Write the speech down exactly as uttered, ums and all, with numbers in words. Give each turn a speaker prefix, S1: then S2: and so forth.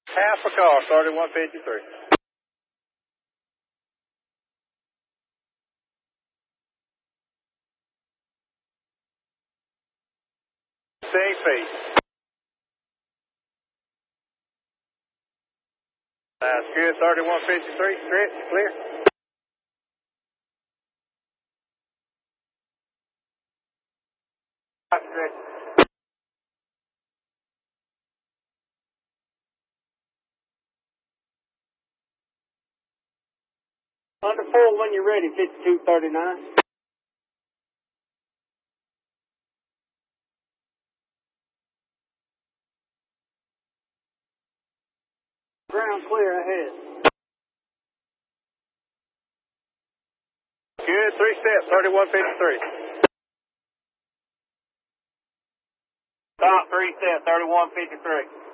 S1: Half a car, thirty-one fifty-three. Six feet. That's good, thirty-one fifty-three, stretch, clear. Stretch. Under four when you're ready, fifty-two thirty-nine. Ground clear ahead. Good, three steps, thirty-one fifty-three. Stop, three steps, thirty-one fifty-three.